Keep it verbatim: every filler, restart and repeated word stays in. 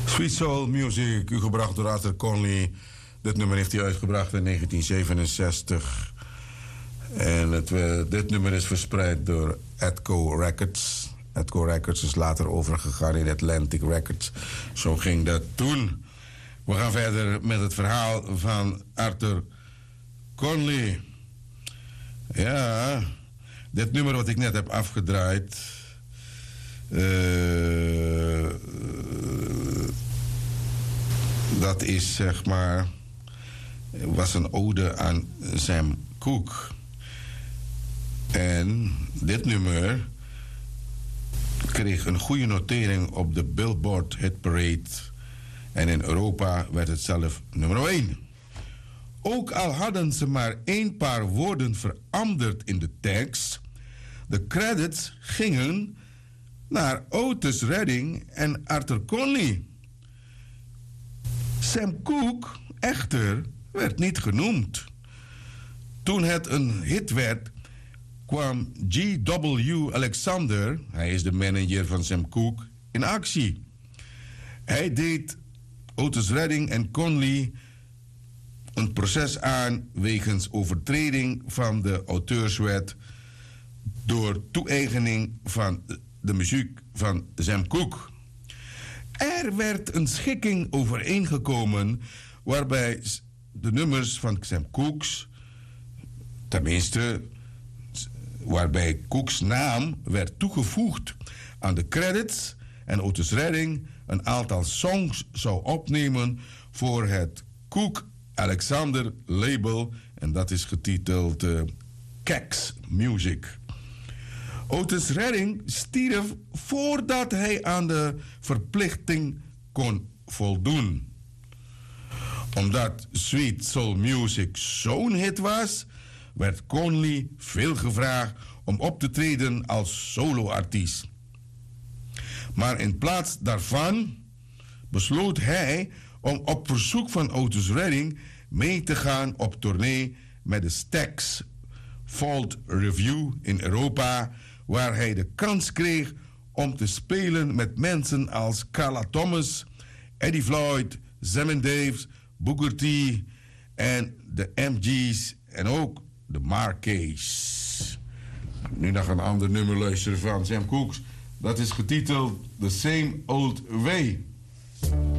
Sweet Soul Music, u gebracht door Arthur Conley. Dit nummer heeft hij uitgebracht in negentien zevenenzestig. En het, uh, dit nummer is verspreid door Atco Records. Atco Records is later overgegaan in Atlantic Records. Zo ging dat toen. We gaan verder met het verhaal van Arthur Conley. Ja, dit nummer wat ik net heb afgedraaid... Uh, dat is zeg maar... was een ode aan Sam Cooke. En dit nummer kreeg een goede notering op de Billboard Hit Parade. En in Europa werd het zelf nummer één. Ook al hadden ze maar één paar woorden veranderd in de tekst... de credits gingen naar Otis Redding en Arthur Conley. Sam Cooke echter werd niet genoemd. Toen het een hit werd, kwam G W Alexander, hij is de manager van Sam Cooke, in actie. Hij deed Otis Redding en Conley een proces aan wegens overtreding van de auteurswet door toe-eigening van de muziek van Sam Cooke. Er werd een schikking overeengekomen waarbij de nummers van Sam Cooke's, tenminste waarbij Cooke's naam werd toegevoegd aan de credits en Otis Redding een aantal songs zou opnemen voor het Cooke Alexander label en dat is getiteld uh, Kex Music. Otis Redding stierf voordat hij aan de verplichting kon voldoen. Omdat Sweet Soul Music zo'n hit was, werd Conley veel gevraagd om op te treden als soloartiest. Maar in plaats daarvan besloot hij om op verzoek van Otis Redding mee te gaan op tournee met de Stax Vault Review in Europa, waar hij de kans kreeg om te spelen met mensen als Carla Thomas, Eddie Floyd, Sam Davis, Booker T en de M G's en ook de Marquees. Nu nog een ander nummer luisteren van Sam Cooke. Dat is getiteld The Same Old Way.